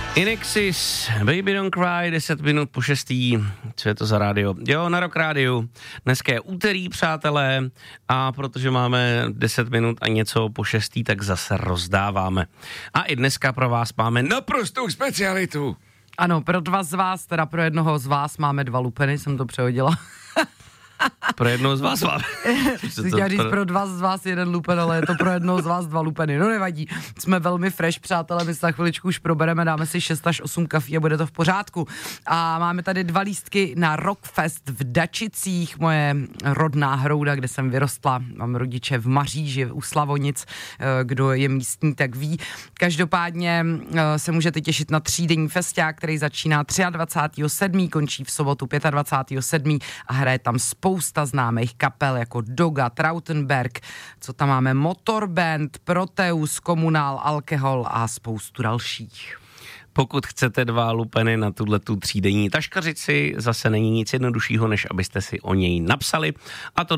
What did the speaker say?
Inexis, Baby Don't Cry, 10 minut po 6. Co je to za rádio? Jo, na Rock Rádiu. Dneska je úterý, přátelé, a protože máme 10 minut a něco po 6, tak zase rozdáváme. A i dneska pro vás máme naprostou specialitu. Ano, pro dva z vás, teda pro jednoho z vás máme 2 lupeny, jsem to přehodila. Pro jednoho z vás máme. Chtěla říct pro 2 z vás 1 lupen, ale je to pro jednoho z vás 2 lupeny. No nevadí, jsme velmi fresh, přátelé, my se za chviličku už probereme, dáme si 6 až 8 kafí a bude to v pořádku. A máme tady 2 lístky na Rockfest v Dačicích, moje rodná Hrouda, kde jsem vyrostla. Mám rodiče v Maříži, u Slavonic, kdo je místní, tak ví. Každopádně se můžete těšit na 3denní festiák, který začíná 23.7., končí v sobotu 25.7. a hraje tam spousta známých kapel jako Doga, Trautenberg, co tam máme, Motorband, Proteus, Komunál, Alkohol a spoustu dalších. Pokud chcete 2 lupeny na tuhletu 3denní taškařici, zase není nic jednoduššího, než abyste si o něj napsali, a to